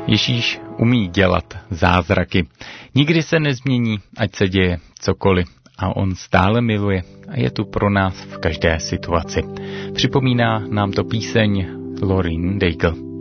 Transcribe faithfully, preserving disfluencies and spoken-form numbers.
Ježíš umí dělat zázraky. Nikdy se nezmění, ať se děje cokoliv. A on stále miluje a je tu pro nás v každé situaci. Připomíná nám to píseň Lauren Daigle.